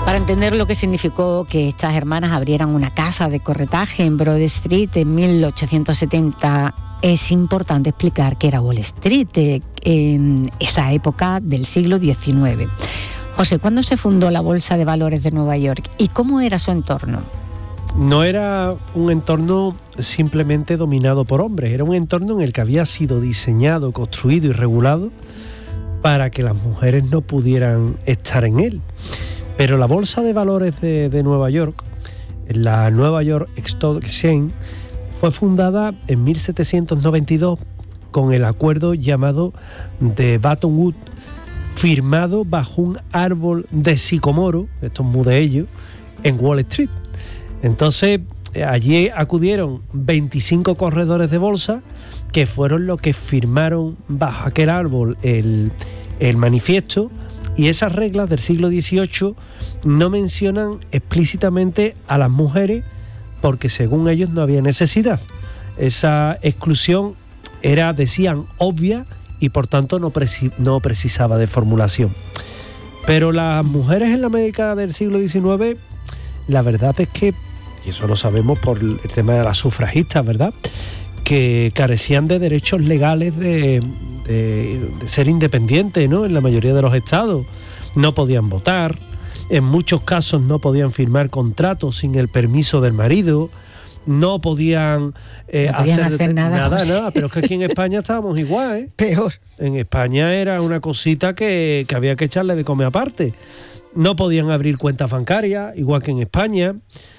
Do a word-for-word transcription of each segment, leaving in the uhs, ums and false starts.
Para entender lo que significó que estas hermanas abrieran una casa de corretaje en Broad Street en mil ochocientos setenta, es importante explicar qué era Wall Street en esa época del siglo diecinueve. José, ¿cuándo se fundó la Bolsa de Valores de Nueva York y cómo era su entorno? No era un entorno simplemente dominado por hombres, era un entorno en el que había sido diseñado, construido y regulado para que las mujeres no pudieran estar en él. Pero la Bolsa de Valores de, de Nueva York, la Nueva York Stock Exchange, fue fundada en mil setecientos noventa y dos con el acuerdo llamado de Bretton Woods, firmado bajo un árbol de sicomoro, esto es muy de ellos, en Wall Street. Entonces, allí acudieron veinticinco corredores de bolsa que fueron los que firmaron bajo aquel árbol el, el manifiesto. Y esas reglas del siglo dieciocho no mencionan explícitamente a las mujeres porque según ellos no había necesidad. Esa exclusión era, decían, obvia y por tanto no, preci- no precisaba de formulación. Pero las mujeres en la América del siglo diecinueve, la verdad es que, y eso lo sabemos por el tema de las sufragistas, ¿verdad?, que carecían de derechos legales de, de, de ser independientes, ¿no?, en la mayoría de los estados. No podían votar, en muchos casos no podían firmar contratos sin el permiso del marido, no podían, eh, no podían hacer, hacer nada, nada, José. nada, pero es que aquí en España estábamos igual, ¿eh? Peor. En España era una cosita que, que había que echarle de comer aparte. No podían abrir cuentas bancarias, igual que en España,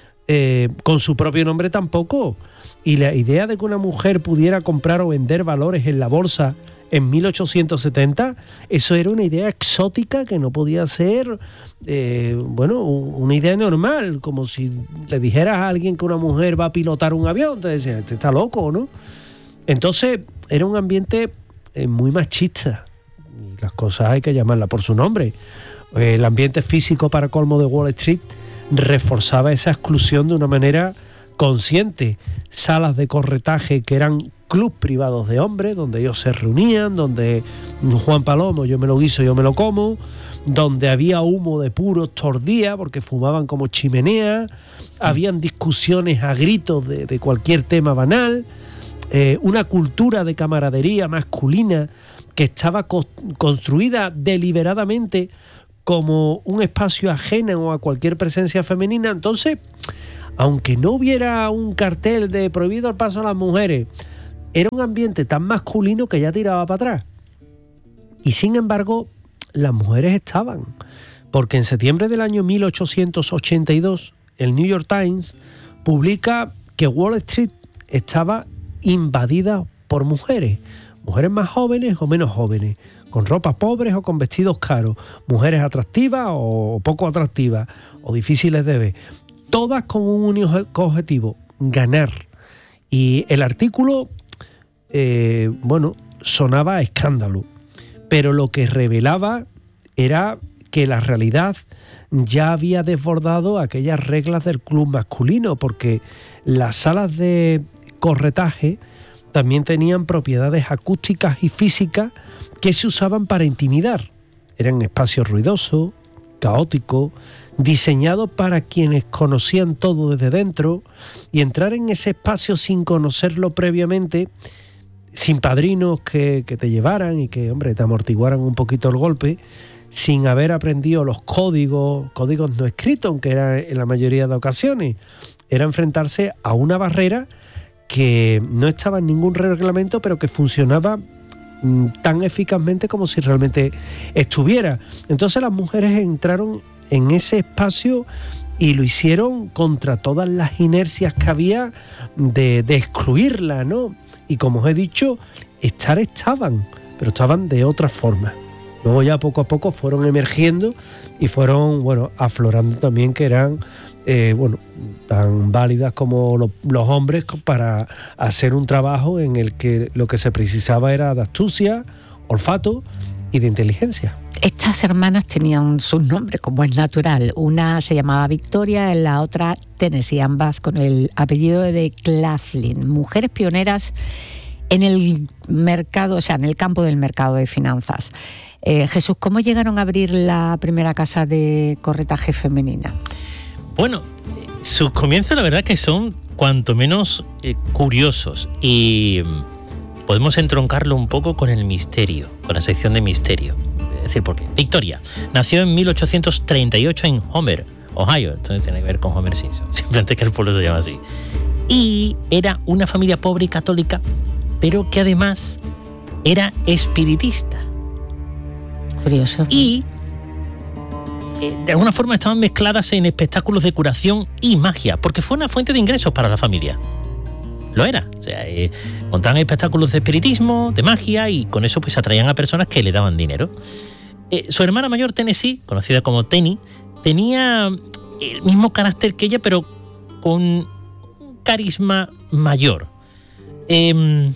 eh, con su propio nombre tampoco. Y la idea de que una mujer pudiera comprar o vender valores en la bolsa en mil ochocientos setenta, eso era una idea exótica que no podía ser, eh, bueno, una idea normal, como si le dijeras a alguien que una mujer va a pilotar un avión, te decía, este está loco, ¿no? Entonces, era un ambiente eh, muy machista, y las cosas hay que llamarlas por su nombre. El ambiente físico, para colmo, de Wall Street reforzaba esa exclusión de una manera consciente. Salas de corretaje que eran clubs privados de hombres, donde ellos se reunían, donde Juan Palomo, yo me lo guiso, yo me lo como, donde había humo de puros tordía porque fumaban como chimenea, habían discusiones a gritos de, de cualquier tema banal, eh, una cultura de camaradería masculina que estaba co- construida deliberadamente como un espacio ajeno a cualquier presencia femenina. Entonces, aunque no hubiera un cartel de prohibido el paso a las mujeres, era un ambiente tan masculino que ya tiraba para atrás. Y sin embargo, las mujeres estaban, porque en septiembre del año mil ochocientos ochenta y dos, el New York Times publica que Wall Street estaba invadida por mujeres, mujeres más jóvenes o menos jóvenes, con ropas pobres o con vestidos caros, mujeres atractivas o poco atractivas, o difíciles de ver, todas con un único objetivo, ganar. Y el artículo, eh, bueno, sonaba a escándalo, pero lo que revelaba era que la realidad ya había desbordado aquellas reglas del club masculino, porque las salas de corretaje también tenían propiedades acústicas y físicas que se usaban para intimidar. Eran espacios ruidosos, caóticos, diseñados para quienes conocían todo desde dentro, y entrar en ese espacio sin conocerlo previamente, sin padrinos que, que te llevaran y que, hombre, te amortiguaran un poquito el golpe, sin haber aprendido los códigos, códigos no escritos, aunque era en la mayoría de ocasiones, era enfrentarse a una barrera que no estaba en ningún reglamento, pero que funcionaba mm, tan eficazmente como si realmente estuviera. Entonces las mujeres entraron en ese espacio y lo hicieron contra todas las inercias que había de, de excluirla, ¿no? Y como os he dicho, estar estaban, pero estaban de otra forma. Luego ya poco a poco fueron emergiendo y fueron, bueno, aflorando también, que eran, eh, bueno, tan válidas como lo, los hombres para hacer un trabajo en el que lo que se precisaba era de astucia, olfato y de inteligencia. Estas hermanas tenían sus nombres, como es natural. Una se llamaba Victoria, la otra Tennessee, ambas con el apellido de Claflin. Mujeres pioneras En el mercado, o sea, en el campo del mercado de finanzas, eh, Jesús, ¿cómo llegaron a abrir la primera casa de corretaje femenina? Bueno, sus comienzos la verdad que son cuanto menos eh, curiosos y podemos entroncarlo un poco con el misterio, con la sección de misterio. Es decir, ¿por qué? Victoria nació en mil ochocientos treinta y ocho en Homer, Ohio. Entonces tiene que ver con Homer Simpson, simplemente que el pueblo se llama así. Y era una familia pobre y católica, pero que además era espiritista. Curioso. Y eh, de alguna forma estaban mezcladas en espectáculos de curación y magia, porque fue una fuente de ingresos para la familia. Lo era. O sea, eh, montaban espectáculos de espiritismo, de magia, y con eso pues atraían a personas que le daban dinero. Eh, su hermana mayor, Tennessee, conocida como Tenny, tenía el mismo carácter que ella, pero con un carisma mayor. Eh,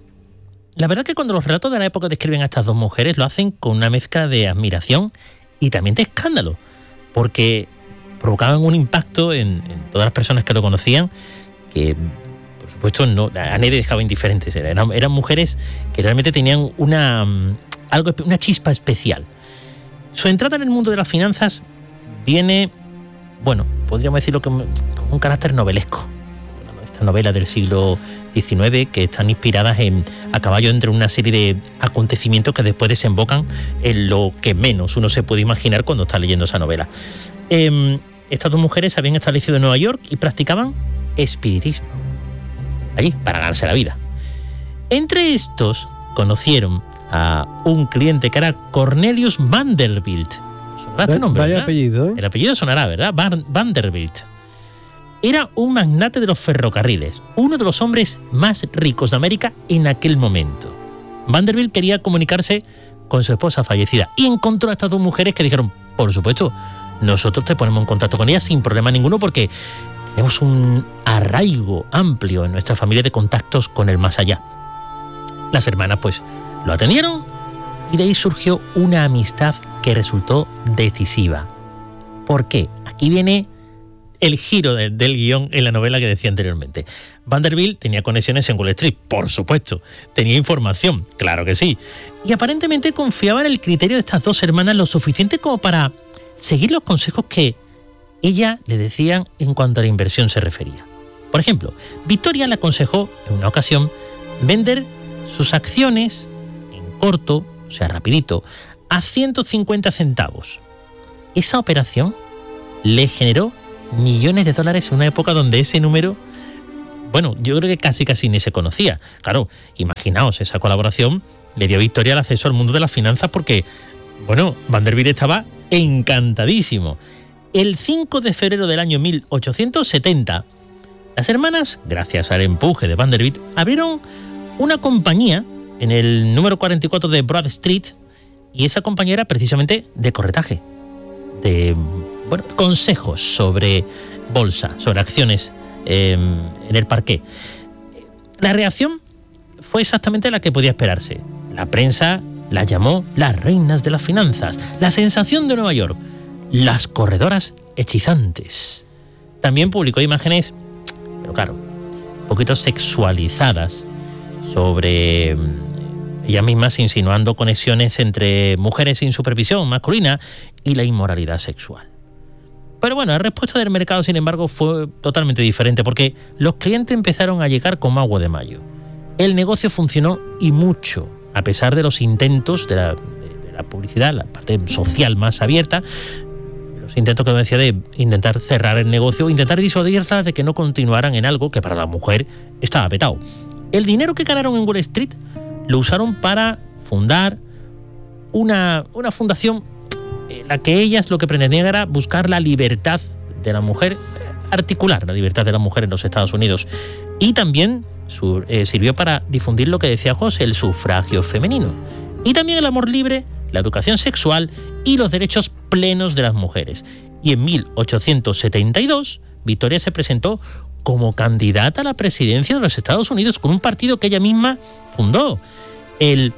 La verdad que cuando los relatos de la época describen a estas dos mujeres lo hacen con una mezcla de admiración y también de escándalo, porque provocaban un impacto en, en todas las personas que lo conocían, que por supuesto no, a nadie dejaba indiferentes. Eran, eran mujeres que realmente tenían una, algo, una chispa especial. Su entrada en el mundo de las finanzas viene, bueno, podríamos decirlo con un carácter novelesco. Novelas del siglo diecinueve que están inspiradas en a caballo entre una serie de acontecimientos que después desembocan en lo que menos uno se puede imaginar cuando está leyendo esa novela. Eh, estas dos mujeres se habían establecido en Nueva York y practicaban espiritismo allí para ganarse la vida. Entre estos conocieron a un cliente que era Cornelius Vanderbilt. ¿Sonará este nombre? Vaya ¿verdad? apellido, ¿eh? El apellido sonará, ¿verdad? Van- Vanderbilt. Era un magnate de los ferrocarriles, uno de los hombres más ricos de América en aquel momento. Vanderbilt quería comunicarse con su esposa fallecida y encontró a estas dos mujeres que dijeron, por supuesto, nosotros te ponemos en contacto con ellas sin problema ninguno porque tenemos un arraigo amplio en nuestra familia de contactos con el más allá. Las hermanas pues lo atendieron y de ahí surgió una amistad que resultó decisiva. ¿Por qué? Aquí viene el giro de, del guión en la novela que decía anteriormente. Vanderbilt tenía conexiones en Wall Street, por supuesto. Tenía información, claro que sí. Y aparentemente confiaba en el criterio de estas dos hermanas lo suficiente como para seguir los consejos que ella le decían en cuanto a la inversión se refería. Por ejemplo, Victoria le aconsejó en una ocasión vender sus acciones en corto, o sea, rapidito, a ciento cincuenta centavos. Esa operación le generó millones de dólares en una época donde ese número, bueno, yo creo que casi casi ni se conocía. Claro, imaginaos, esa colaboración le dio a Victoria el acceso al mundo de las finanzas porque, bueno, Vanderbilt estaba encantadísimo. El cinco de febrero del año mil ochocientos setenta, las hermanas, gracias al empuje de Vanderbilt, abrieron una compañía en el número cuarenta y cuatro de Broad Street, y esa compañía era precisamente de corretaje, de bueno, consejos sobre bolsa, sobre acciones eh, en el parqué. La reacción fue exactamente la que podía esperarse. La prensa las llamó las reinas de las finanzas, la sensación de Nueva York, las corredoras hechizantes. También publicó imágenes, pero claro, un poquito sexualizadas sobre ellas mismas, insinuando conexiones entre mujeres sin supervisión masculina y la inmoralidad sexual. Pero bueno, la respuesta del mercado, sin embargo, fue totalmente diferente porque los clientes empezaron a llegar como agua de mayo. El negocio funcionó y mucho, a pesar de los intentos de la, de, de la publicidad, la parte social más abierta, los intentos que me decía de intentar cerrar el negocio, intentar disuadirlas de que no continuaran en algo que para la mujer estaba vetado. El dinero que ganaron en Wall Street lo usaron para fundar una, una fundación en la que ellas lo que pretendían era buscar la libertad de la mujer, articular la libertad de la mujer en los Estados Unidos. Y también su, eh, sirvió para difundir lo que decía José, el sufragio femenino. Y también el amor libre, la educación sexual y los derechos plenos de las mujeres. Y en mil ochocientos setenta y dos, Victoria se presentó como candidata a la presidencia de los Estados Unidos con un partido que ella misma fundó, el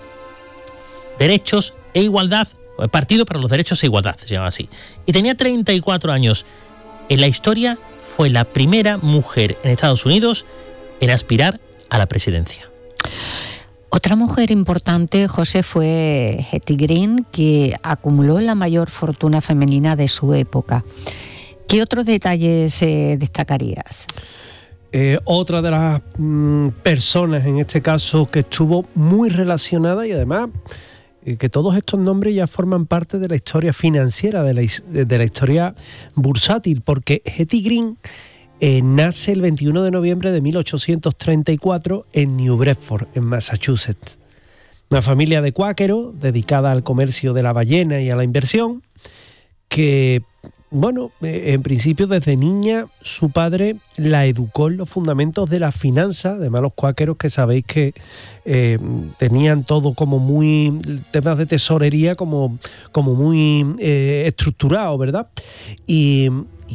Derechos e Igualdad, el Partido para los Derechos e Igualdad, se llama así. Y tenía treinta y cuatro años. En la historia fue la primera mujer en Estados Unidos en aspirar a la presidencia. Otra mujer importante, José, fue Hetty Green, que acumuló la mayor fortuna femenina de su época. ¿Qué otros detalles eh, destacarías? Eh, otra de las mm, personas, en este caso, que estuvo muy relacionada y además eh, que todos estos nombres ya forman parte de la historia financiera, de la, de la historia bursátil, porque Hetty Green eh, nace el veintiuno de noviembre de mil ochocientos treinta y cuatro en New Bedford, en Massachusetts. Una familia de cuáqueros dedicada al comercio de la ballena y a la inversión, que... Bueno, en principio desde niña su padre la educó en los fundamentos de la finanza, además los cuáqueros que sabéis que eh, tenían todo como muy, temas de tesorería como, como muy eh, estructurado, ¿verdad? Y, y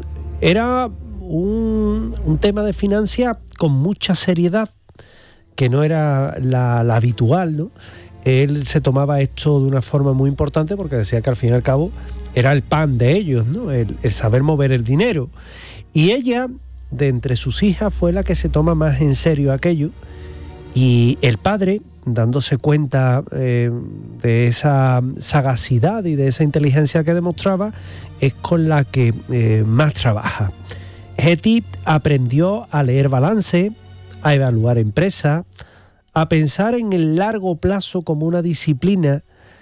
era un, un tema de finanzas con mucha seriedad, que no era la, la habitual, ¿no? Él se tomaba esto de una forma muy importante porque decía que al fin y al cabo era el pan de ellos, ¿no? El, el saber mover el dinero. Y ella, de entre sus hijas, fue la que se toma más en serio aquello. Y el padre, dándose cuenta eh, de esa sagacidad y de esa inteligencia que demostraba, es con la que eh, más trabaja. Hetty aprendió a leer balance, a evaluar empresas, a pensar en el largo plazo como una disciplina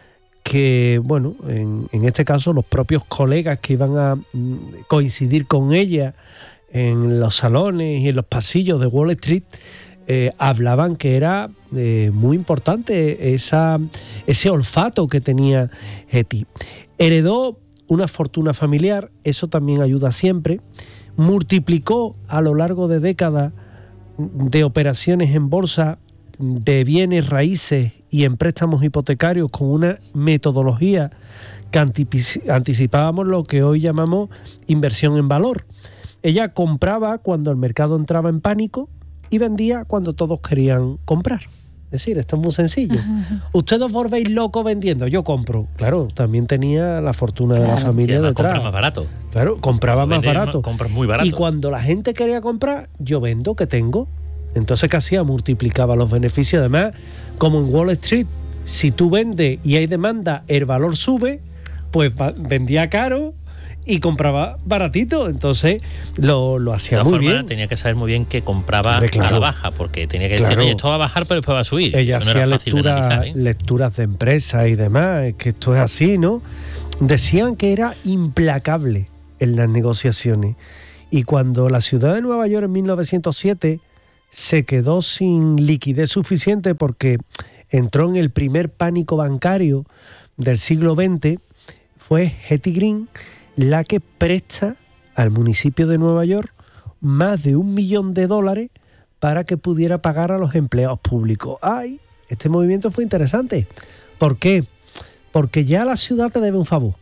que, bueno, en, en este caso los propios colegas que iban a mm, coincidir con ella en los salones y en los pasillos de Wall Street eh, hablaban que era eh, muy importante esa, ese olfato que tenía Hetty. Heredó una fortuna familiar, eso también ayuda siempre. Multiplicó a lo largo de décadas de operaciones en bolsa, de bienes raíces y en préstamos hipotecarios con una metodología que anticipábamos lo que hoy llamamos inversión en valor. Ella compraba cuando el mercado entraba en pánico y vendía cuando todos querían comprar. Es decir, esto es muy sencillo. Ajá. Ustedes os volvéis locos vendiendo, yo compro. Claro, también tenía la fortuna claro. de la familia detrás. Compra más barato. Claro, compraba más barato. Compras muy barato. Y cuando la gente quería comprar, yo vendo, que tengo. Entonces, ¿qué hacía? Multiplicaba los beneficios. Además, como en Wall Street, si tú vendes y hay demanda, el valor sube, pues vendía caro y compraba baratito. Entonces, lo, lo hacía muy forma, bien. Tenía que saber muy bien que compraba Hombre, claro. a la baja, porque tenía que decir, claro. esto va a bajar, pero después va a subir. Ella Eso no hacía era fácil lectura, de analizar, ¿eh? lecturas de empresas y demás, es que esto es así, ¿no? Decían que era implacable en las negociaciones. Y cuando la ciudad de Nueva York en mil novecientos siete se quedó sin liquidez suficiente porque entró en el primer pánico bancario del siglo veinte, fue Hetty Green la que presta al municipio de Nueva York más de un millón de dólares para que pudiera pagar a los empleados públicos. ¡Ay! Este movimiento fue interesante. ¿Por qué? Porque ya la ciudad te debe un favor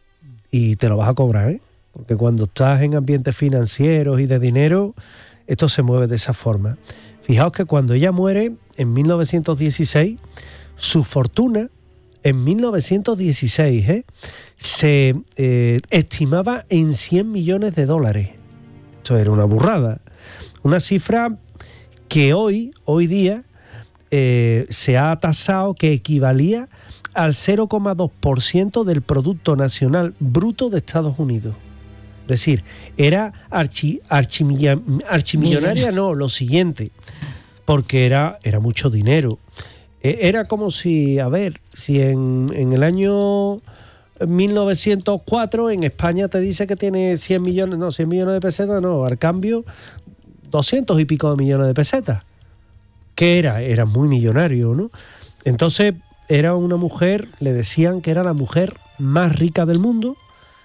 y te lo vas a cobrar, ¿eh? Porque cuando estás en ambientes financieros y de dinero, esto se mueve de esa forma. Fijaos que cuando ella muere en mil novecientos dieciséis, su fortuna en mil novecientos dieciséis ¿eh? se eh, estimaba en cien millones de dólares. Esto era una burrada. Una cifra que hoy, hoy día eh, se ha tasado que equivalía al cero coma dos por ciento del Producto Nacional Bruto de Estados Unidos. Es decir, era archi, archimilla, archimillonaria, no, lo siguiente, porque era, era mucho dinero. Era como si, a ver, si en, en el año mil novecientos cuatro en España te dice que tiene cien millones, no, cien millones de pesetas, no, al cambio doscientos y pico de millones de pesetas. ¿Qué era? Era muy millonario, ¿no? Entonces era una mujer, le decían que era la mujer más rica del mundo.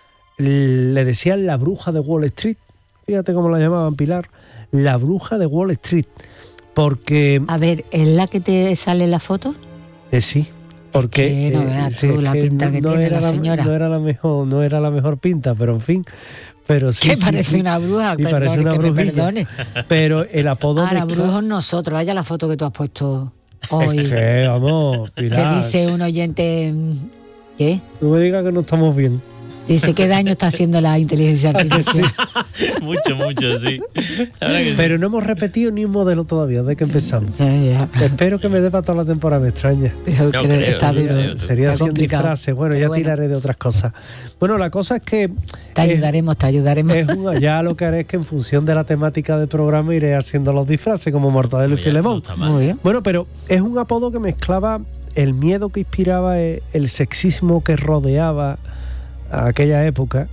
Le decían la bruja de Wall Street. Fíjate cómo la llamaban, Pilar. La bruja de Wall Street. Porque... A ver, ¿es la que te sale en la foto? Eh, sí. Porque es que no veas tú eh, la pinta que, que no tiene la señora. La, no, era la mejor, no era la mejor pinta, pero en fin. Pero sí, que sí, parece sí, una bruja, y perdone, parece una que brujilla. me perdone. Pero el apodo... Ahora, brujos nosotros. Vaya la foto que tú has puesto hoy. Es que, vamos, Pilar. Que dice un oyente... ¿Qué? No me digas que no estamos bien. Dice qué daño está haciendo la inteligencia artificial. mucho, mucho, sí. La verdad que sí. Pero no hemos repetido ni un modelo todavía, desde que empezamos. Ya, ya. Espero que me dé para toda la temporada, me extraña. Yo No creo creo, que está no duro. creo. Sería Está así un complicado. disfraz. Bueno, Pero ya bueno. tiraré de otras cosas. Bueno, la cosa es que... Te ayudaremos, te ayudaremos. Es un, ya lo que haré es que en función de la temática del programa iré haciendo los disfraces como Mortadelo y Oye, no Filemón. está mal. Muy bien. Bueno, pero es un apodo que mezclaba el miedo que inspiraba, eh, el sexismo que rodeaba a aquella época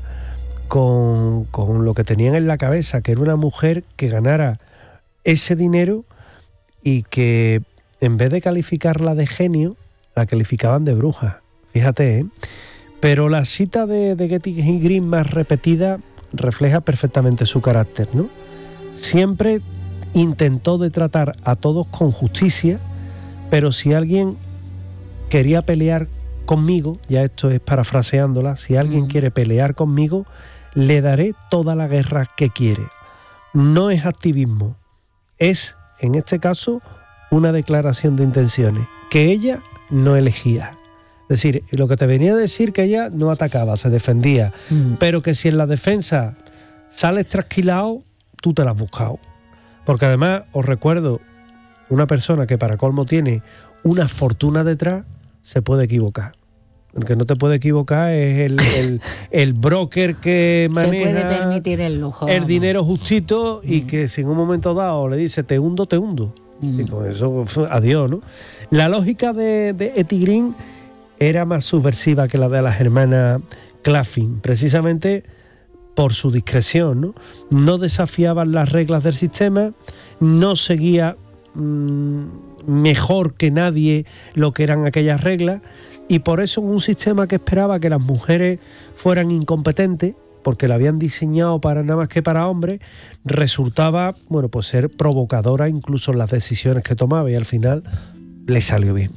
con, con lo que tenían en la cabeza, que era una mujer que ganara ese dinero y que en vez de calificarla de genio, la calificaban de bruja. Fíjate, ¿eh? Pero la cita de, de Getty Green más repetida refleja perfectamente su carácter, ¿no? Siempre intentó de tratar a todos con justicia, pero si alguien quería pelear conmigo, ya esto es parafraseándola, si alguien Mm. quiere pelear conmigo, le daré toda la guerra que quiere. No es activismo, es, en este caso, una declaración de intenciones, que ella no elegía. Es decir, lo que te venía a decir que ella no atacaba, se defendía, Mm. pero que si en la defensa sales trasquilado, tú te la has buscado. Porque además, os recuerdo, una persona que para colmo tiene una fortuna detrás, se puede equivocar. El que no te puede equivocar es el, el, el broker que Se maneja puede permitir el lujo. el vamos. dinero justito y que si en un momento dado le dice te hundo, te hundo. Mm. Y con eso, adiós, ¿no? La lógica de, de Etty Green era más subversiva que la de las hermanas Claflin, precisamente por su discreción, ¿no? No desafiaban las reglas del sistema, no seguía mmm, mejor que nadie lo que eran aquellas reglas, y por eso en un sistema que esperaba que las mujeres fueran incompetentes, porque la habían diseñado para nada más que para hombres, resultaba, bueno, pues ser provocadora incluso en las decisiones que tomaba, y al final le salió bien.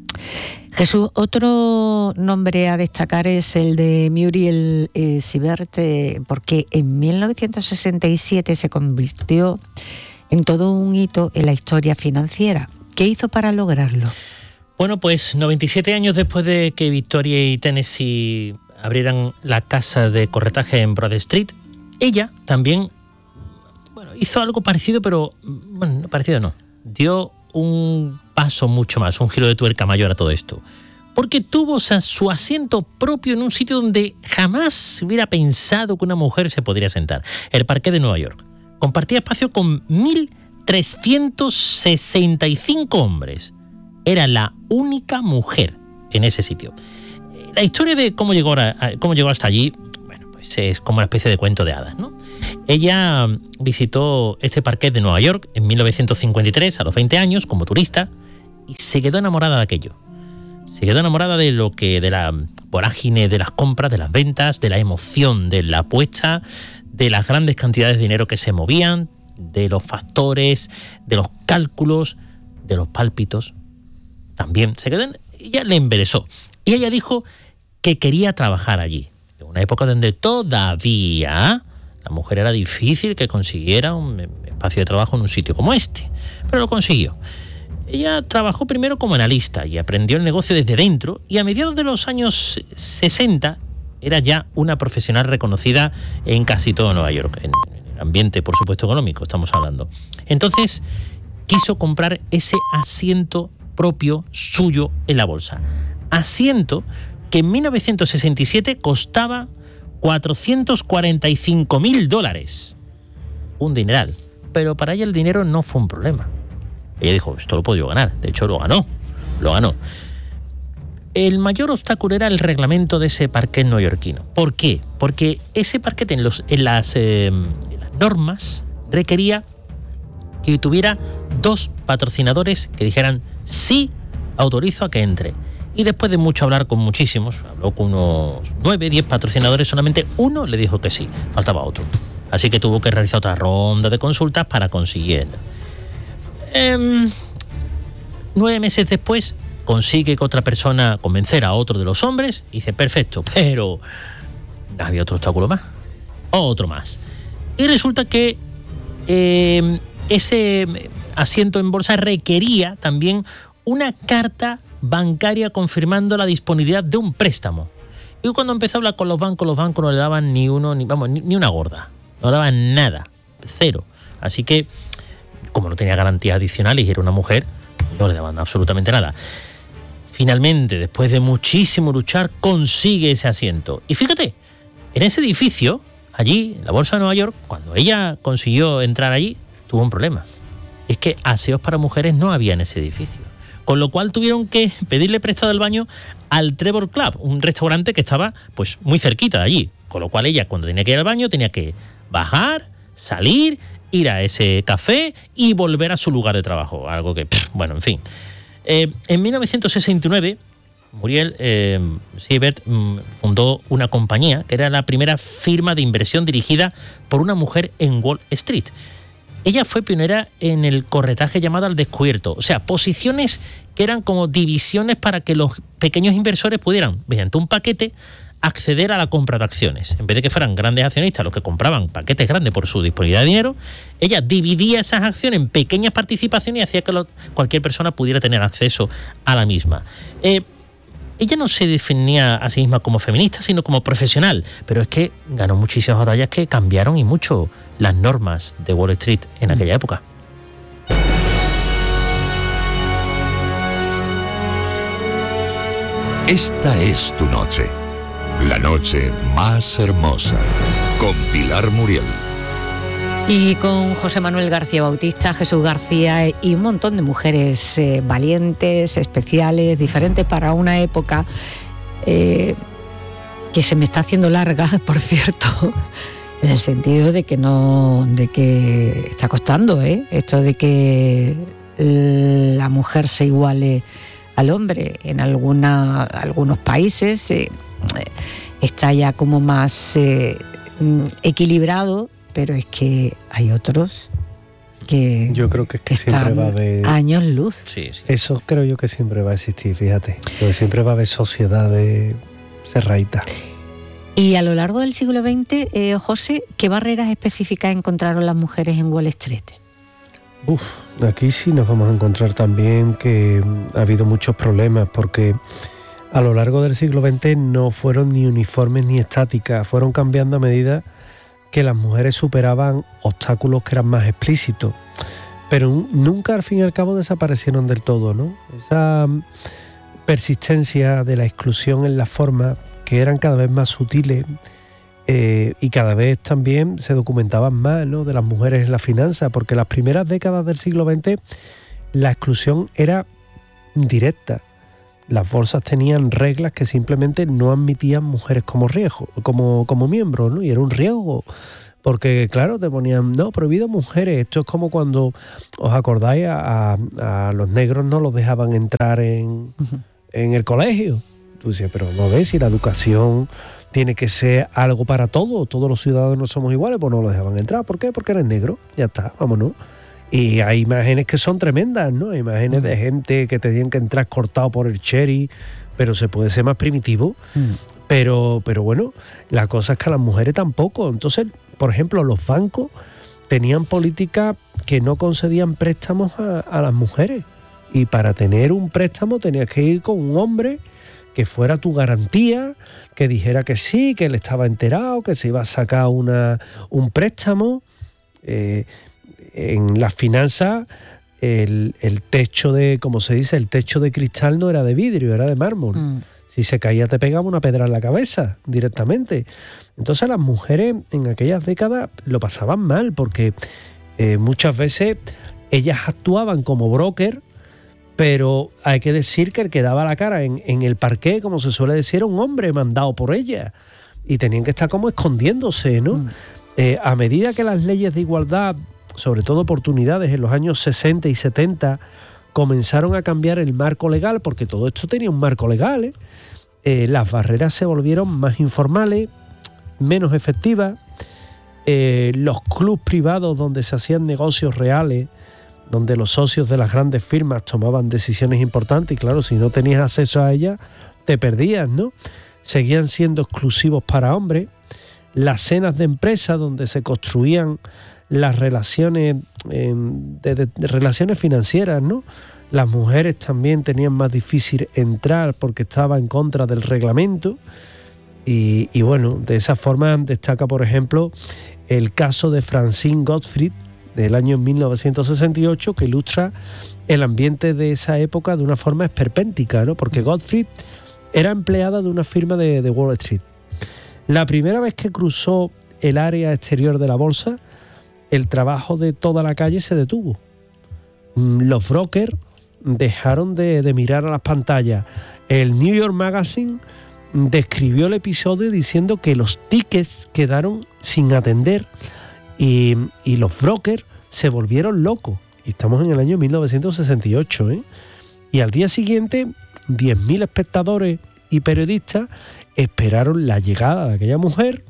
Jesús, otro nombre a destacar es el de Muriel eh, Siebert, eh, porque en mil novecientos sesenta y siete se convirtió en todo un hito en la historia financiera. ¿Qué hizo para lograrlo? Bueno, pues noventa y siete años después de que Victoria y Tennessee abrieran la casa de corretaje en Broad Street, ella también, bueno, hizo algo parecido, pero, bueno, parecido no, dio un paso mucho más, un giro de tuerca mayor a todo esto. Porque tuvo, o sea, su asiento propio en un sitio donde jamás se hubiera pensado que una mujer se podría sentar, el Parque de Nueva York. Compartía espacio con mil trescientos sesenta y cinco hombres. Era la única mujer en ese sitio. La historia de cómo llegó, a, cómo llegó hasta allí, bueno, pues es como una especie de cuento de hadas, ¿no? Ella visitó este parquet de Nueva York en mil novecientos cincuenta y tres, a los veinte años, como turista, y se quedó enamorada de aquello. Se quedó enamorada de lo que, de la vorágine de las compras, de las ventas, de la emoción de la apuesta, de las grandes cantidades de dinero que se movían, de los factores, de los cálculos, de los pálpitos. También se quedó, en, ella le embelesó. Y ella dijo que quería trabajar allí, en una época donde todavía la mujer era difícil que consiguiera un espacio de trabajo en un sitio como este, pero lo consiguió. Ella trabajó primero como analista y aprendió el negocio desde dentro, y a mediados de los años sesenta era ya una profesional reconocida en casi todo Nueva York, en el ambiente, por supuesto, económico estamos hablando. Entonces quiso comprar ese asiento propio suyo en la bolsa. Asiento que en mil novecientos sesenta y siete costaba cuatrocientos cuarenta y cinco mil dólares. Un dineral. Pero para ella el dinero no fue un problema. Ella dijo, esto lo puedo yo ganar. De hecho, lo ganó. Lo ganó. El mayor obstáculo era el reglamento de ese parquet neoyorquino. ¿Por qué? Porque ese parquet en, los, en, las, eh, en las normas requería que tuviera dos patrocinadores que dijeran, sí, autorizo a que entre. Y después de mucho hablar con muchísimos, habló con unos nueve, diez patrocinadores, solamente uno le dijo que sí, faltaba otro. Así que tuvo que realizar otra ronda de consultas para conseguir. Eh, nueve meses después, consigue que otra persona convenciera a otro de los hombres, y dice, perfecto, pero había otro obstáculo más, otro más. Y resulta que eh, ese asiento en bolsa requería también una carta bancaria confirmando la disponibilidad de un préstamo. Y cuando empezó a hablar con los bancos, los bancos no le daban ni uno, ni vamos, ni, ni una gorda. No le daban nada, cero. Así que, como no tenía garantías adicionales y era una mujer, no le daban absolutamente nada. Finalmente, después de muchísimo luchar, consigue ese asiento. Y fíjate, en ese edificio, allí, en la Bolsa de Nueva York, cuando ella consiguió entrar allí, tuvo un problema. Es que aseos para mujeres no había en ese edificio. Con lo cual tuvieron que pedirle prestado el baño al Trevor Club, un restaurante que estaba pues muy cerquita de allí. Con lo cual ella, cuando tenía que ir al baño, tenía que bajar, salir, ir a ese café y volver a su lugar de trabajo. Algo que, pff, bueno, en fin. Eh, en mil novecientos sesenta y nueve, Muriel eh, Siebert mm, fundó una compañía que era la primera firma de inversión dirigida por una mujer en Wall Street. Ella fue pionera en el corretaje llamado al descubierto, o sea, posiciones que eran como divisiones para que los pequeños inversores pudieran, mediante un paquete, acceder a la compra de acciones. En vez de que fueran grandes accionistas los que compraban paquetes grandes por su disponibilidad de dinero, ella dividía esas acciones en pequeñas participaciones y hacía que lo, cualquier persona pudiera tener acceso a la misma. Eh, ella no se definía a sí misma como feminista, sino como profesional, pero es que ganó muchísimas batallas que cambiaron y mucho las normas de Wall Street en aquella época. Esta es tu noche. La noche más hermosa, con Pilar Muriel. Y con José Manuel García Bautista, Jesús García y un montón de mujeres eh, valientes, especiales, diferentes para una época eh, que se me está haciendo larga, por cierto, en el sentido de que no, de que está costando, ¿eh? Esto de que la mujer se iguale al hombre en alguna, algunos países. Eh, está ya como más eh, equilibrado, pero es que hay otros que yo creo que, es que siempre va a haber años luz. Sí, sí. Eso creo yo que siempre va a existir, fíjate, porque siempre va a haber sociedades cerraditas. Y a lo largo del siglo veinte, eh, José, ¿qué barreras específicas encontraron las mujeres en Wall Street? Uf, aquí sí nos vamos a encontrar también que ha habido muchos problemas, porque a lo largo del siglo veinte no fueron ni uniformes ni estáticas, fueron cambiando a medida que las mujeres superaban obstáculos que eran más explícitos, pero nunca al fin y al cabo desaparecieron del todo, ¿no? Esa persistencia de la exclusión en las formas, que eran cada vez más sutiles, eh, y cada vez también se documentaban más, ¿no?, de las mujeres en la finanza, porque las primeras décadas del siglo veinte la exclusión era directa. Las bolsas tenían reglas que simplemente no admitían mujeres como riesgo, como, como miembros, ¿no? Y era un riesgo, porque claro, te ponían, no, prohibido mujeres. Esto es como cuando, ¿os acordáis? A, a, a los negros no los dejaban entrar en, uh-huh. en el colegio. Tú decías, pero no ves, si la educación tiene que ser algo para todos, todos los ciudadanos somos iguales, pues no los dejaban entrar. ¿Por qué? Porque eres negro, ya está, vámonos. Y hay imágenes que son tremendas, ¿no? Imágenes mm. de gente que tenían que entrar cortado por el cherry, pero se puede ser más primitivo. Mm. Pero, pero bueno, la cosa es que a las mujeres tampoco. Entonces, por ejemplo, los bancos tenían políticas que no concedían préstamos a, a las mujeres. Y para tener un préstamo tenías que ir con un hombre que fuera tu garantía, que dijera que sí, que él estaba enterado, que se iba a sacar una, un préstamo. Eh, En las finanzas, el, el techo de, como se dice, el techo de cristal no era de vidrio, era de mármol. Mm. Si se caía te pegaba una pedra en la cabeza directamente. Entonces las mujeres en aquellas décadas lo pasaban mal, porque eh, muchas veces ellas actuaban como broker, pero hay que decir que el que daba la cara en, en el parqué, como se suele decir, era un hombre mandado por ellas. Y tenían que estar como escondiéndose, ¿no? Mm. Eh, a medida que las leyes de igualdad, sobre todo oportunidades, en los años sesenta y setenta, comenzaron a cambiar el marco legal, porque todo esto tenía un marco legal, ¿eh? Eh, las barreras se volvieron más informales, menos efectivas, eh, los clubs privados donde se hacían negocios reales, donde los socios de las grandes firmas tomaban decisiones importantes, y claro, si no tenías acceso a ellas, te perdías, ¿no? Seguían siendo exclusivos para hombres. Las cenas de empresa donde se construían las relaciones eh, de, de, de relaciones financieras, ¿no? Las mujeres también tenían más difícil entrar porque estaba en contra del reglamento. Y, y bueno, de esa forma destaca, por ejemplo, el caso de Francine Gottfried del año mil novecientos sesenta y ocho, que ilustra el ambiente de esa época de una forma esperpéntica, ¿no? Porque Gottfried era empleada de una firma de, de Wall Street. La primera vez que cruzó el área exterior de la bolsa, el trabajo de toda la calle se detuvo. Los brokers dejaron de, de mirar a las pantallas. El New York Magazine describió el episodio diciendo que los tickets quedaron sin atender y, y los brokers se volvieron locos. Y estamos en el año mil novecientos sesenta y ocho, ¿eh? Y al día siguiente, diez mil espectadores y periodistas esperaron la llegada de aquella mujer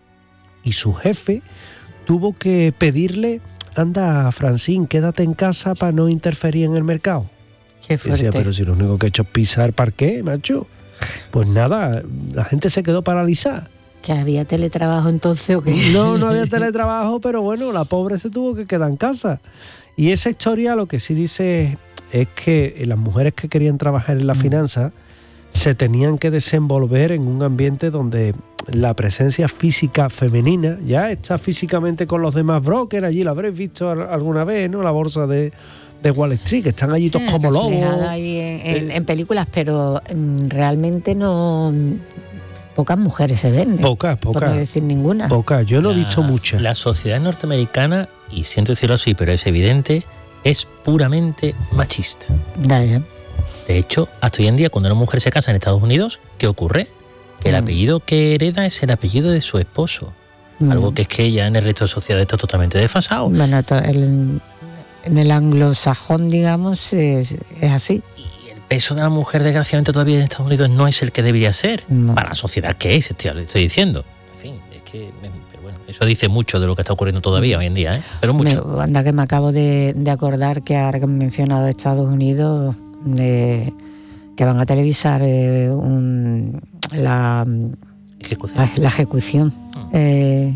y su jefe tuvo que pedirle: anda, Francine, quédate en casa para no interferir en el mercado. Qué fuerte. Decía, pero si lo único que he hecho es pisar parqué, macho. Pues nada, la gente se quedó paralizada. ¿Que había teletrabajo entonces o qué? No, no había teletrabajo, pero bueno, la pobre se tuvo que quedar en casa. Y esa historia lo que sí dice es que las mujeres que querían trabajar en la finanza se tenían que desenvolver en un ambiente donde la presencia física femenina ya está físicamente con los demás brokers. Allí lo habréis visto alguna vez, ¿no? La bolsa de, de Wall Street, que están allí todos como lobos. Ahí en, en, en películas, pero mm, realmente no... Pocas mujeres se ven. ¿eh? Pocas, pocas. Por no decir ninguna. Pocas, yo no La- he visto muchas. La sociedad norteamericana, y siento decirlo así, pero es evidente, es puramente machista. Ya, ya. De hecho, hasta hoy en día, cuando una mujer se casa en Estados Unidos, ¿qué ocurre? Que el Mm. apellido que hereda es el apellido de su esposo. Mm. Algo que es que ya en el resto de sociedad está totalmente desfasado. Bueno, to- el- en el anglosajón, digamos, es, es así. Y el peso de la mujer, desgraciadamente, todavía en Estados Unidos no es el que debería ser. No. Para la sociedad que es, estoy, estoy diciendo. En fin, es que... Pero bueno, eso dice mucho de lo que está ocurriendo todavía hoy en día, ¿eh? Pero mucho. Me, anda que me acabo de, de acordar que ahora que han mencionado Estados Unidos, eh, que van a televisar eh, un, la, Ejecución. la, la ejecución. Eh,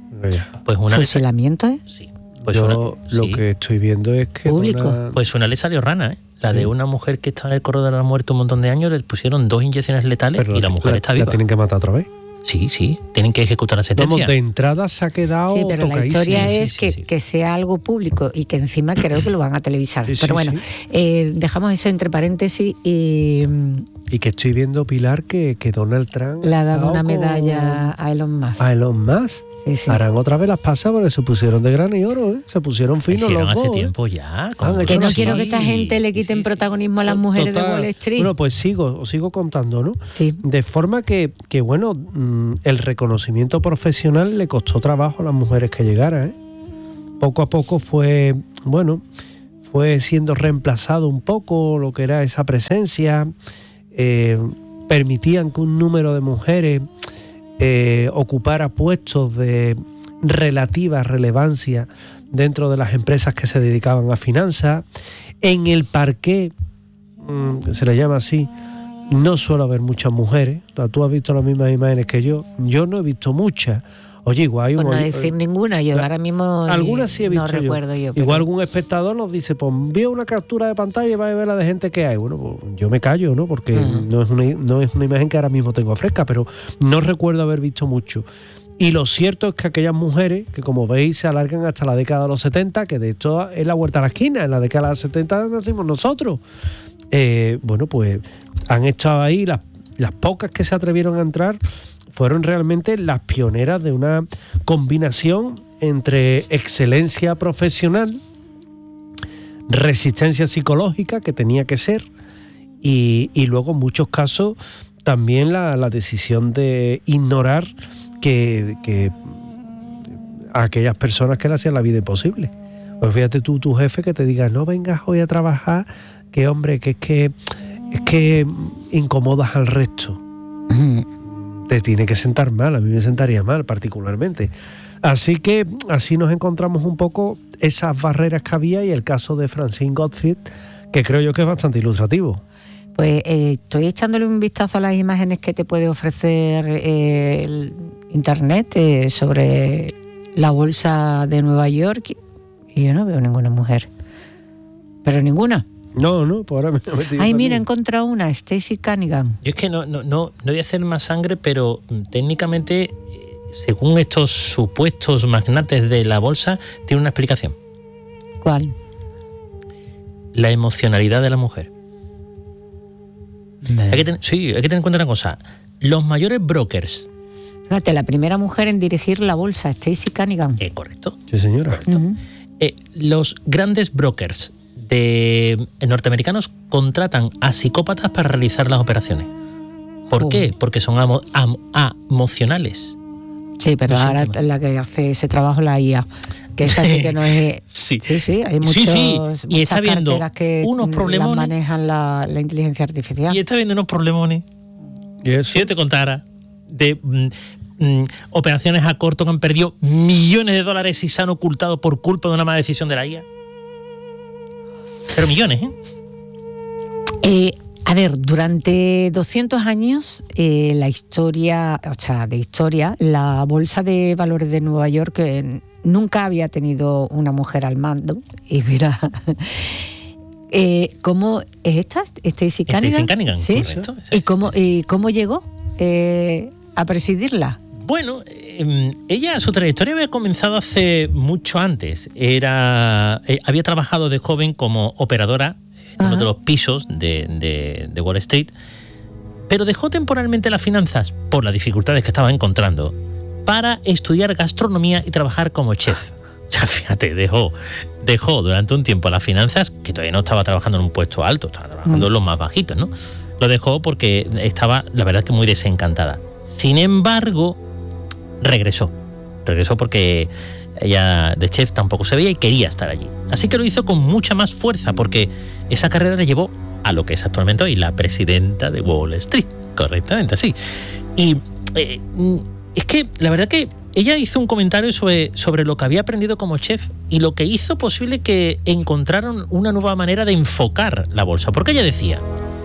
Pues una... fusilamiento, ¿eh? Sí. Pues Yo una- lo sí. que estoy viendo es que Público. van a- Pues una le salió rana, ¿eh? La de Sí. una mujer que estaba en el corredor de la muerte un montón de años, le pusieron dos inyecciones letales pero y la mujer está la viva. tienen que matar otra vez. Sí, sí, tienen que ejecutar la sentencia. Vamos, de entrada se ha quedado Sí, pero la tocadísimo. historia Sí, sí, es sí, que, sí. que sea algo público y que encima creo que lo van a televisar. Sí, sí, pero bueno, sí. eh, dejamos eso entre paréntesis y mm, Y que estoy viendo, Pilar, que, que Donald Trump le ha ha dado estado una con- medalla a Elon Musk. a Elon Musk. Sí, sí. Harán otra vez las pasas porque se pusieron de grano y oro, ¿eh? Se pusieron Lo finos hicieron los hace dos, ¿eh? tiempo ya. Han con- hecho Que no Sí, quiero que esta gente le sí, quiten sí, sí. protagonismo a las mujeres Total. de Wall Street. Bueno, pues sigo, os sigo contando, ¿no? Sí. De forma que, que bueno, mm, el reconocimiento profesional le costó trabajo a las mujeres que llegaran, ¿eh? Poco a poco fue, bueno, fue siendo reemplazado un poco lo que era esa presencia. eh, permitían que un número de mujeres eh, ocupara puestos de relativa relevancia dentro de las empresas que se dedicaban a finanzas. En el parqué, mm, que se le llama así, no suele haber muchas mujeres. O sea, tú has visto las mismas imágenes que yo. Yo no he visto muchas. Oye, igual hay Por un- no decir ninguna, yo ahora mismo algunas sí he visto no yo. recuerdo yo. pero- Igual algún espectador nos dice, pues vio una captura de pantalla y va a ver la de gente que hay. Bueno, pues yo me callo, ¿no? Porque Mm. no, es una, no es una imagen que ahora mismo tengo fresca, pero no recuerdo haber visto mucho. Y lo cierto es que aquellas mujeres, que como veis se alargan hasta la década de los setenta, que de hecho es la vuelta a la esquina, en la década de los setenta nacimos nosotros, eh, bueno, pues han estado ahí, las, las pocas que se atrevieron a entrar fueron realmente las pioneras de una combinación entre excelencia profesional, resistencia psicológica, que tenía que ser, y, y luego en muchos casos también la, la decisión de ignorar que, que a aquellas personas que le hacían la vida imposible. Pues fíjate tú, tu jefe, que te diga, no vengas hoy a trabajar, que hombre, que es que, es que incomodas al resto. Te tiene que sentar mal, a mí me sentaría mal particularmente. Así que así nos encontramos un poco esas barreras que había y el caso de Francine Gottfried, que creo yo que es bastante ilustrativo. Pues eh, estoy echándole un vistazo a las imágenes que te puede ofrecer eh, el internet eh, sobre la bolsa de Nueva York y yo no veo ninguna mujer. Pero ninguna. No, no, pues ahora me he metido. Ay, mira, he encontrado una, Stacey Cunningham. Yo es que no, no, no, no voy a hacer más sangre, pero técnicamente, según estos supuestos magnates de la bolsa, tiene una explicación. ¿Cuál? La emocionalidad de la mujer. No. Hay que ten, sí, hay que tener en cuenta una cosa. Los mayores brokers... Fíjate, la primera mujer en dirigir la bolsa, Stacey Cunningham. Eh, correcto. Sí, señora. Correcto. Uh-huh. Eh, los grandes brokers de eh, norteamericanos contratan a psicópatas para realizar las operaciones. ¿Por Oh. qué? Porque son amo, am, emocionales. Sí, pero Lo ahora siento más. la que hace ese trabajo es la I A, que esa sí que no es... Sí. Sí, sí, hay muchos, Sí, sí. Y muchas está viendo carteras que unos las problemones. manejan la, la inteligencia artificial. Y está viendo unos problemones. ¿Y eso? Si yo te contara de mm, mm, operaciones a corto que han perdido millones de dólares y se han ocultado por culpa de una mala decisión de la I A. Pero millones, ¿eh? Eh, a ver, durante doscientos años, eh, la historia, o sea, de historia, la Bolsa de Valores de Nueva York eh, nunca había tenido una mujer al mando. Y mira, eh, ¿cómo es esta? Stacey Cunningham. Stacey Cunningham, ¿Sí? correcto. ¿Y cómo, y cómo llegó eh, a presidirla? Bueno, eh, ella, su trayectoria había comenzado hace mucho antes. Era, eh, había trabajado de joven como operadora en uno de los pisos de, de, de Wall Street, pero dejó temporalmente las finanzas por las dificultades que estaba encontrando para estudiar gastronomía y trabajar como chef. O sea, fíjate, dejó, dejó durante un tiempo las finanzas, que todavía no estaba trabajando en un puesto alto, estaba trabajando en los más bajitos, ¿no? Lo dejó porque estaba, la verdad, que muy desencantada. Sin embargo, regresó. Regresó porque ella de chef tampoco se veía y quería estar allí. Así que lo hizo con mucha más fuerza, porque esa carrera le llevó a lo que es actualmente hoy la presidenta de Wall Street. Correctamente, así. Y eh, es que la verdad que ella hizo un comentario sobre, sobre lo que había aprendido como chef y lo que hizo posible que encontraran una nueva manera de enfocar la bolsa. Porque ella decía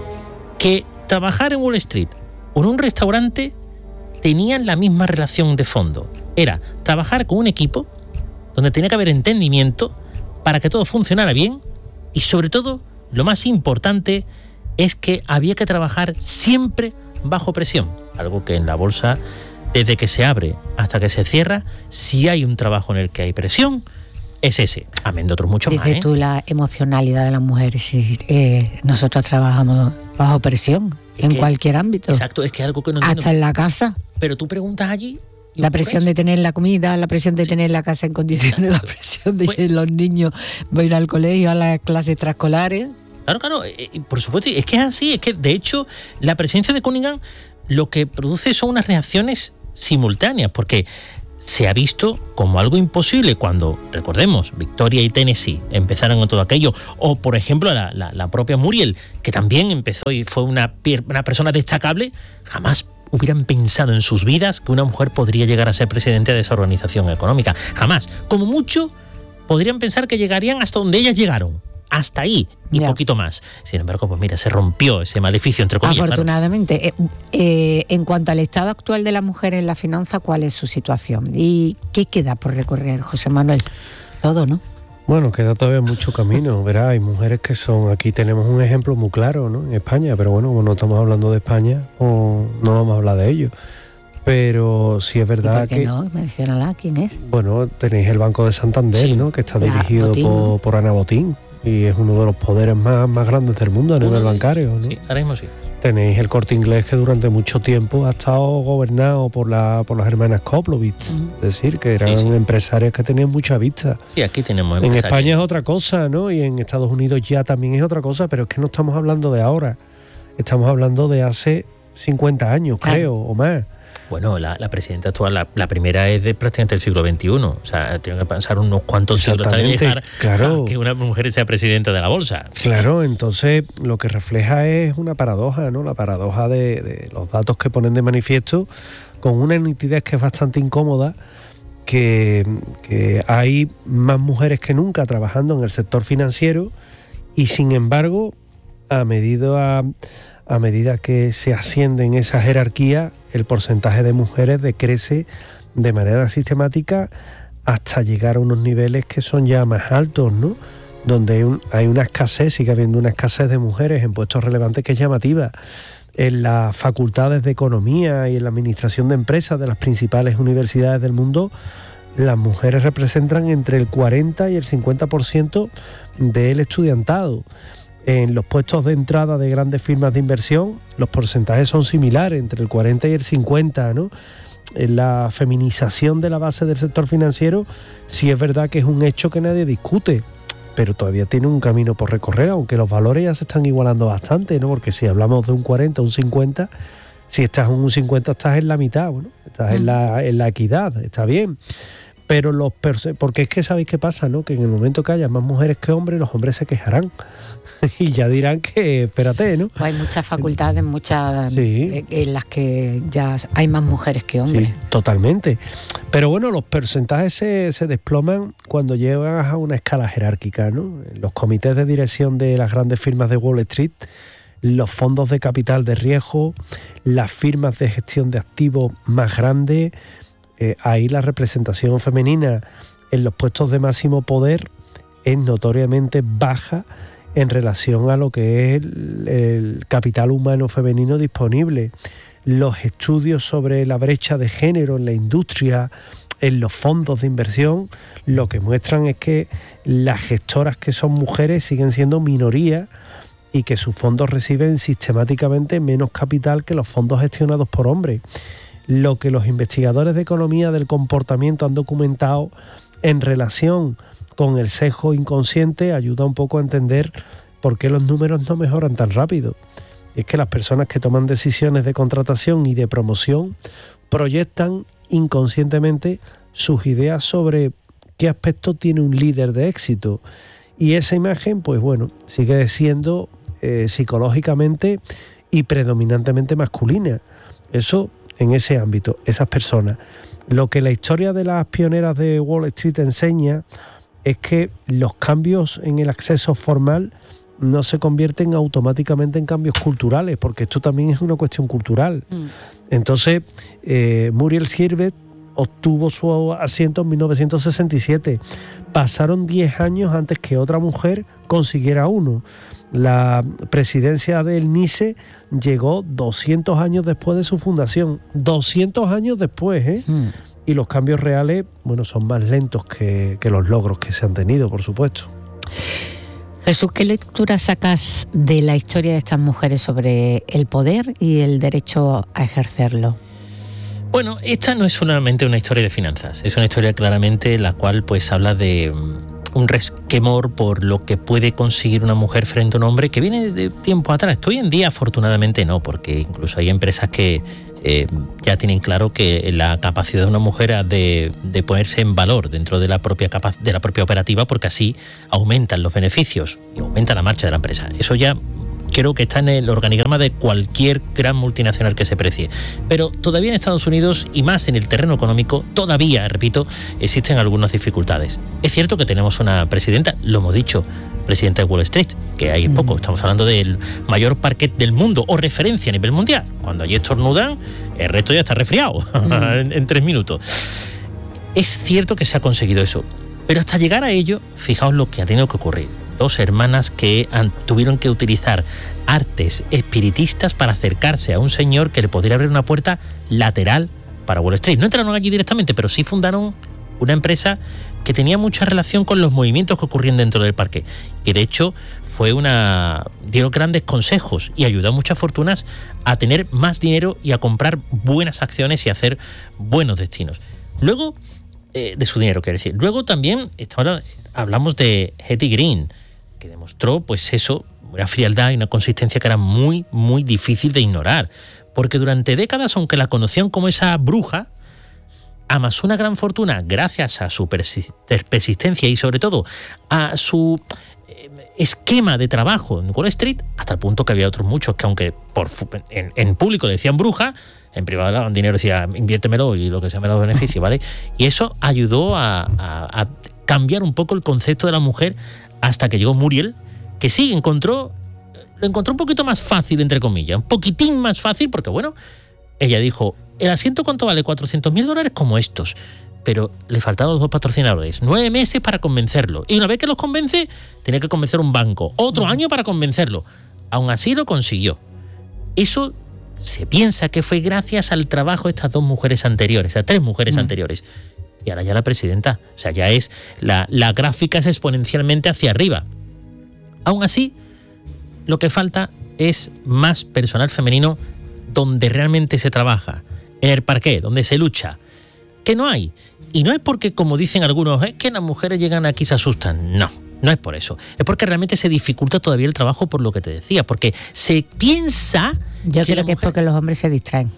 que trabajar en Wall Street o en un restaurante tenían la misma relación de fondo. Era trabajar con un equipo donde tenía que haber entendimiento para que todo funcionara bien y, sobre todo, lo más importante es que había que trabajar siempre bajo presión. Algo que en la bolsa, desde que se abre hasta que se cierra, si hay un trabajo en el que hay presión, es ese. Amén de otros muchos más. Dices ¿eh? tú la emocionalidad de las mujeres. Sí, eh, nosotros trabajamos bajo presión Es en que- cualquier ámbito. Exacto, es que es algo que no entiendo. Hasta en la casa. Pero tú preguntas allí... y La ocurre presión eso. de tener la comida, la presión de Sí. tener la casa en condiciones, la presión de Pues- que los niños van a ir al colegio, a las clases extraescolares. Claro, claro, eh, eh, por supuesto, es que es así, es que de hecho la presencia de Cunningham lo que produce son unas reacciones simultáneas, porque se ha visto como algo imposible cuando, recordemos, Victoria y Tennessee empezaron con todo aquello, o por ejemplo la, la, la propia Muriel, que también empezó y fue una, pier- una persona destacable, jamás hubieran pensado en sus vidas que una mujer podría llegar a ser presidente de esa organización económica, jamás. Como mucho, podrían pensar que llegarían hasta donde ellas llegaron, hasta ahí y Ya. poquito más. Sin embargo, pues mira, se rompió ese maleficio, entre comillas. claro. Afortunadamente. Eh, eh, en cuanto al estado actual de la mujer en la finanza, ¿cuál es su situación? ¿Y qué queda por recorrer, José Manuel? Todo, ¿no? Bueno, queda todavía mucho camino, verá, hay mujeres que son, aquí tenemos un ejemplo muy claro, ¿no? En España, pero bueno, como no estamos hablando de España, o no vamos a hablar de ello. Pero sí es ¿Y verdad por qué que, no? Menciónala, ¿quién es? bueno, tenéis el Banco de Santander, Sí. ¿no? Que está La dirigido Botín. por, por Ana Botín y es uno de los poderes más, más grandes del mundo a Uno nivel de ellos, bancario, ¿no? Sí, ahora mismo sí. Tenéis el Corte Inglés, que durante mucho tiempo ha estado gobernado por, la, por las hermanas Koplowitz, Mm. es decir, que eran Sí, sí. empresarias que tenían mucha vista. Sí, aquí tenemos En empresarios. España es otra cosa, ¿no? Y en Estados Unidos ya también es otra cosa, pero es que no estamos hablando de ahora. Estamos hablando de hace cincuenta años, Claro. creo, o más. Bueno, la, la presidenta actual, la, la primera es de prácticamente del siglo veintiuno. O sea, tiene que pasar unos cuantos siglos hasta Exactamente, llegar claro. a que una mujer sea presidenta de la bolsa. Claro, entonces lo que refleja es una paradoja, ¿no? La paradoja de, de los datos que ponen de manifiesto con una nitidez que es bastante incómoda, que, que hay más mujeres que nunca trabajando en el sector financiero y sin embargo, a medida, a medida que se asciende en esa jerarquía, el porcentaje de mujeres decrece de manera sistemática hasta llegar a unos niveles que son ya más altos, ¿no? donde hay, un, hay una escasez, sigue habiendo una escasez de mujeres en puestos relevantes que es llamativa. En las facultades de economía y en la administración de empresas de las principales universidades del mundo, las mujeres representan entre el cuarenta y el cincuenta por ciento del estudiantado. En los puestos de entrada de grandes firmas de inversión, los porcentajes son similares, entre el cuarenta y el cincuenta, ¿no? En la feminización de la base del sector financiero, sí es verdad que es un hecho que nadie discute, pero todavía tiene un camino por recorrer, aunque los valores ya se están igualando bastante, ¿no? Porque si hablamos de un cuarenta o un cincuenta, si estás en un cincuenta estás en la mitad, bueno, estás mm. en, la, en la equidad, está bien. Pero los porque es que sabéis qué pasa, ¿no? Que en el momento que haya más mujeres que hombres, los hombres se quejarán y ya dirán que, espérate, ¿no? Hay muchas facultades, muchas sí. en las que ya hay más mujeres que hombres. Sí, totalmente. Pero bueno, los porcentajes se, se desploman cuando llegan a una escala jerárquica, ¿no? Los comités de dirección de las grandes firmas de Wall Street, los fondos de capital de riesgo, las firmas de gestión de activos más grandes. Eh, ahí la representación femenina en los puestos de máximo poder es notoriamente baja en relación a lo que es el, el capital humano femenino disponible. Los estudios sobre la brecha de género en la industria, en los fondos de inversión, lo que muestran es que las gestoras que son mujeres siguen siendo minoría y que sus fondos reciben sistemáticamente menos capital que los fondos gestionados por hombres. Lo que los investigadores de economía del comportamiento han documentado en relación con el sesgo inconsciente ayuda un poco a entender por qué los números no mejoran tan rápido. Es que las personas que toman decisiones de contratación y de promoción proyectan inconscientemente sus ideas sobre qué aspecto tiene un líder de éxito. Y esa imagen, pues bueno, sigue siendo eh, psicológicamente y predominantemente masculina. Eso en ese ámbito, esas personas. Lo que la historia de las pioneras de Wall Street enseña es que los cambios en el acceso formal no se convierten automáticamente en cambios culturales, porque esto también es una cuestión cultural. Mm. Entonces, eh, Muriel Sirvet obtuvo su asiento en mil novecientos sesenta y siete. Pasaron diez años antes que otra mujer consiguiera uno. La presidencia del N I C E llegó doscientos años después de su fundación. doscientos años después, ¿eh? Mm. Y los cambios reales, bueno, son más lentos que, que los logros que se han tenido, por supuesto. Jesús, ¿qué lectura sacas de la historia de estas mujeres sobre el poder y el derecho a ejercerlo? Bueno, esta no es solamente una historia de finanzas, es una historia claramente la cual pues habla de un resquemor por lo que puede conseguir una mujer frente a un hombre que viene de tiempo atrás, que hoy en día afortunadamente no, porque incluso hay empresas que eh, ya tienen claro que la capacidad de una mujer ha de, de ponerse en valor dentro de la propia capa- de la propia operativa, porque así aumentan los beneficios y aumenta la marcha de la empresa. Eso ya creo que está en el organigrama de cualquier gran multinacional que se precie. Pero todavía en Estados Unidos, y más en el terreno económico, todavía, repito, existen algunas dificultades. Es cierto que tenemos una presidenta, lo hemos dicho, presidenta de Wall Street, que hay poco, estamos hablando del mayor parquet del mundo, o referencia a nivel mundial. Cuando allí estornudan, el resto ya está resfriado en, en tres minutos. Es cierto que se ha conseguido eso, pero hasta llegar a ello, fijaos lo que ha tenido que ocurrir. Dos hermanas que han, tuvieron que utilizar artes espiritistas para acercarse a un señor que le podría abrir una puerta lateral para Wall Street. No entraron allí directamente, pero sí fundaron una empresa que tenía mucha relación con los movimientos que ocurrían dentro del parque. Y de hecho fue una dieron grandes consejos y ayudó a muchas fortunas a tener más dinero y a comprar buenas acciones y a hacer buenos destinos. Luego, eh, de su dinero, quiero decir. Luego también estamos, hablamos de Hetty Green, que demostró, pues eso, una frialdad y una consistencia que era muy, muy difícil de ignorar. Porque durante décadas, aunque la conocían como esa bruja, amasó una gran fortuna gracias a su persistencia y sobre todo a su esquema de trabajo en Wall Street, hasta el punto que había otros muchos que aunque por en, en público le decían bruja, en privado le daban dinero y decía inviértemelo y lo que sea me da beneficio, ¿vale? Y eso ayudó a, a, a cambiar un poco el concepto de la mujer hasta que llegó Muriel, que sí encontró, lo encontró un poquito más fácil, entre comillas, un poquitín más fácil, porque bueno, ella dijo, ¿el asiento cuánto vale? cuatrocientos mil dólares como estos. pero le faltaban los dos patrocinadores. Nueve meses para convencerlo. Y una vez que los convence, tenía que convencer un banco. Otro año para convencerlo. Aún así lo consiguió. Eso se piensa que fue gracias al trabajo de estas dos mujeres anteriores, a tres mujeres mm. anteriores. Y ahora ya la presidenta. O sea, ya es... La, la gráfica es exponencialmente hacia arriba. Aún así, lo que falta es más personal femenino donde realmente se trabaja. En el parqué, donde se lucha. Que no hay. Y no es porque, como dicen algunos, es que las mujeres llegan aquí y se asustan. No, no es por eso. Es porque realmente se dificulta todavía el trabajo, por lo que te decía. Porque se piensa... Yo que creo que mujer... es porque los hombres se distraen.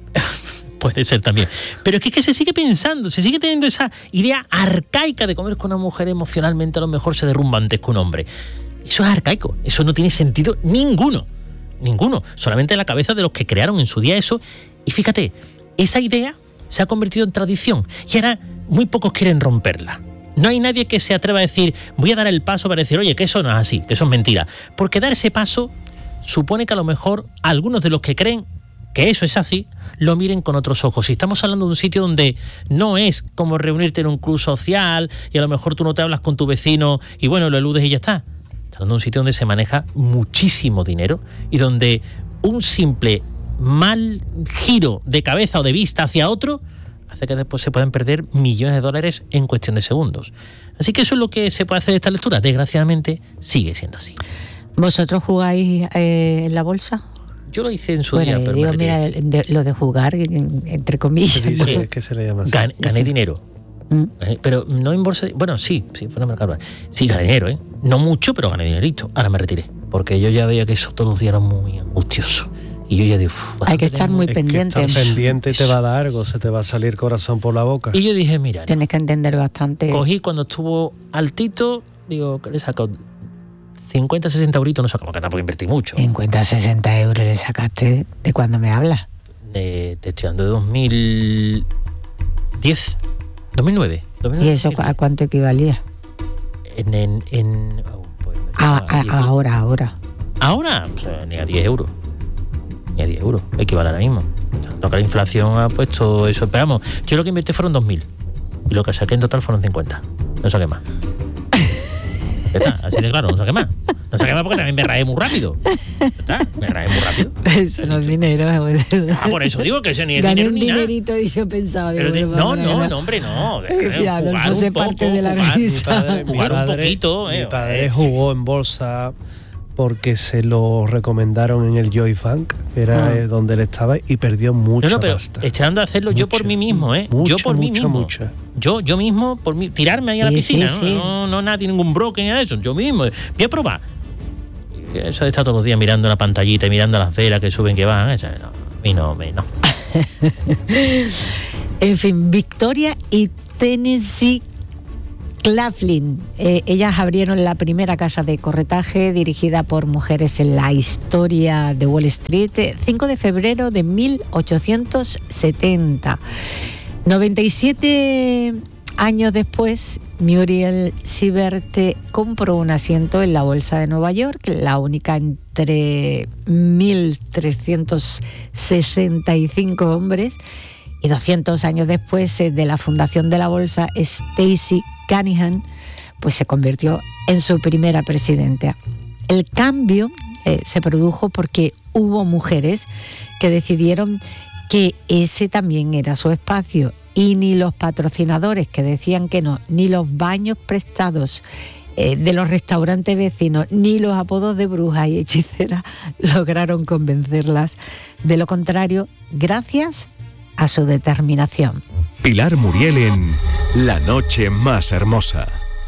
Puede ser también. Pero es que, es que se sigue pensando, se sigue teniendo esa idea arcaica de comer con una mujer emocionalmente a lo mejor se derrumba antes que un hombre. Eso es arcaico. Eso no tiene sentido ninguno. Ninguno. Solamente en la cabeza de los que crearon en su día eso. Y fíjate, esa idea se ha convertido en tradición y ahora muy pocos quieren romperla. No hay nadie que se atreva a decir, voy a dar el paso para decir, oye, que eso no es así, que eso es mentira. Porque dar ese paso supone que a lo mejor algunos de los que creen que eso es así, lo miren con otros ojos. Si estamos hablando de un sitio donde no es como reunirte en un club social y a lo mejor tú no te hablas con tu vecino y bueno, lo eludes y ya está. Estamos hablando de un sitio donde se maneja muchísimo dinero y donde un simple mal giro de cabeza o de vista hacia otro hace que después se puedan perder millones de dólares en cuestión de segundos. Así que eso es lo que se puede hacer de esta lectura. Desgraciadamente sigue siendo así. ¿Vosotros jugáis eh, en la bolsa? Yo lo hice en su bueno, día, pero digo, mira, de, lo de jugar, entre comillas. Sí, sí, es que se le llama así. Gan, gané sí. dinero. ¿Mm? Eh, pero no en bolsa. Bueno, sí, sí, fue una mercado. Sí, gané dinero, ¿eh? No mucho, pero gané dinerito. Ahora me retiré. Porque yo ya veía que eso todos los días era muy angustioso. Y yo ya digo, hay que estar muy es pendiente. Que estar pendiente y te va a dar algo, se te va a salir corazón por la boca. Y yo dije, mira. Tienes que entender bastante. Cogí cuando estuvo altito, digo, ¿qué le he sacado? cincuenta, sesenta euritos, no sé, como que tampoco invertí mucho. cincuenta, sesenta euros le sacaste. ¿De cuándo me hablas? Eh, te estoy hablando de dos mil diez, dos mil nueve. dos mil nueve ¿Y eso a cuánto equivalía? En. en, en oh, pues, a, a, a, ahora, ahora. Ahora, pues, ni a diez euros. Ni a diez euros, equivale ahora mismo. Tanto que la inflación ha puesto eso. Esperamos, yo lo que invertí fueron dos mil. Y lo que saqué en total fueron cincuenta. No saqué más. ¿Está? Así de claro, no saqué más. No saqué más porque también me raé muy rápido. ¿Está? Me raé muy rápido. Eso no es dinero. Ah, por eso digo que eso ni es gané dinero un ni nada. dinerito y yo pensaba... Pero de, no, no, no, hombre, no. Claro, jugar un poco, parte de la jugar, mi padre, jugar mi padre, un poquito. Mi eh, padre eh, jugó en bolsa porque se lo recomendaron en el Joy Funk, que era ah. donde él estaba, y perdió mucha No, no, pero pasta. echando a hacerlo mucha, yo por mí mismo, ¿eh? Mucha, yo por mucha, mí mismo. Mucha. Yo, yo mismo, por mí, tirarme ahí sí, a la piscina, sí, ¿no? Sí. No, no, nadie, ningún broker ni nada de eso. Yo mismo, voy a probar. Eso de estar todos los días mirando la pantallita y mirando las velas que suben, que van, eso, no, a mí no, me, no. En fin, Victoria y Tennessee Claflin, eh, ellas abrieron la primera casa de corretaje dirigida por mujeres en la historia de Wall Street, cinco de febrero de mil ochocientos setenta. noventa y siete años después, Muriel Siebert compró un asiento en la Bolsa de Nueva York, la única entre mil trescientos sesenta y cinco hombres, y doscientos años después de la fundación de la bolsa, Stacey Cunningham pues se convirtió en su primera presidenta. El cambio eh, se produjo porque hubo mujeres que decidieron que ese también era su espacio, y ni los patrocinadores que decían que no, ni los baños prestados eh, de los restaurantes vecinos, ni los apodos de brujas y hechiceras lograron convencerlas. De lo contrario, gracias a su determinación. Pilar Muriel en La Noche Más Hermosa.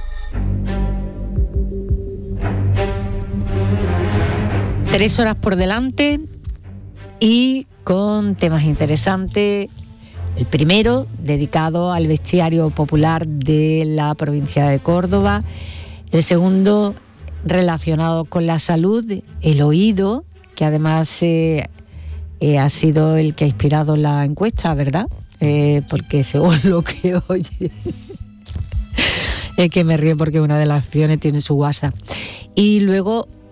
Tres horas por delante y con temas interesantes. El primero, dedicado al bestiario popular de la provincia de Córdoba. El segundo, relacionado con la salud, el oído, que además eh, eh, ha sido el que ha inspirado la encuesta, ¿verdad? Eh, porque según lo que oye... Es que me río porque una de las acciones tiene su WhatsApp. Y luego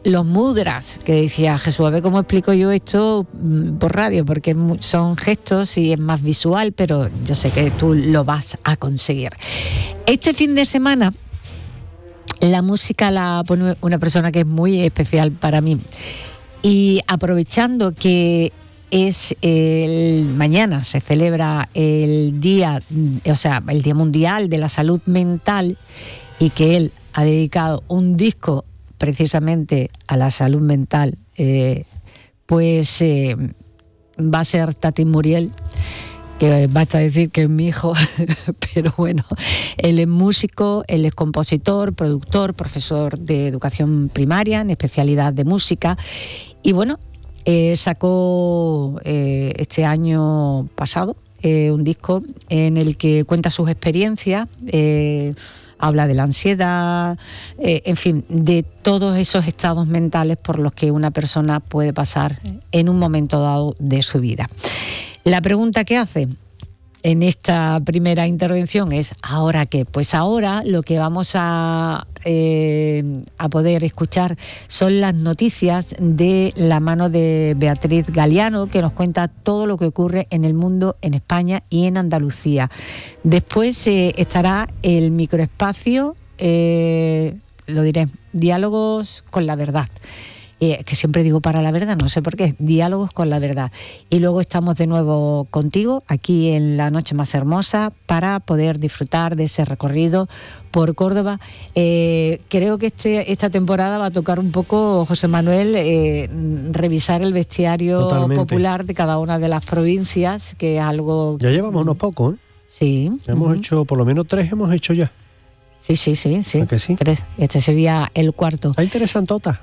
los mudras, que decía Jesús, a ver cómo explico yo esto por radio, porque son gestos y es más visual, pero yo sé que tú lo vas a conseguir. Este fin de semana la música la pone una persona que es muy especial para mí, y aprovechando que es el mañana se celebra el día, o sea, el Día Mundial de la Salud Mental, y que él ha dedicado un disco precisamente a la salud mental, eh, pues eh, va a ser Tati Muriel, que basta decir que es mi hijo, pero bueno, él es músico, él es compositor, productor, profesor de educación primaria en especialidad de música, y bueno, eh, sacó eh, este año pasado eh, un disco en el que cuenta sus experiencias, eh, habla de la ansiedad, eh, en fin, de todos esos estados mentales por los que una persona puede pasar en un momento dado de su vida. La pregunta que hace en esta primera intervención es, ¿ahora qué? Pues ahora lo que vamos a, eh, a poder escuchar son las noticias de la mano de Beatriz Galiano, que nos cuenta todo lo que ocurre en el mundo, en España y en Andalucía. Después eh, estará el microespacio, eh, lo diré, diálogos con la verdad. Eh, que siempre digo para la verdad, no sé por qué, diálogos con la verdad. Y luego estamos de nuevo contigo aquí en La Noche Más Hermosa para poder disfrutar de ese recorrido por Córdoba. Eh, creo que este, esta temporada va a tocar un poco, José Manuel, eh, revisar el bestiario Totalmente. popular de cada una de las provincias, que es algo... Ya llevamos unos pocos, ¿eh? Sí. Ya hemos uh-huh. hecho, por lo menos tres hemos hecho ya. Sí, sí, sí, sí. ¿A que sí? Tres. Este sería el cuarto. Está interesantota.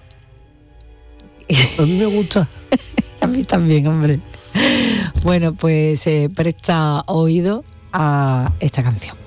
A mí me gusta. A mí también, hombre. Bueno, pues eh, presta oído a esta canción.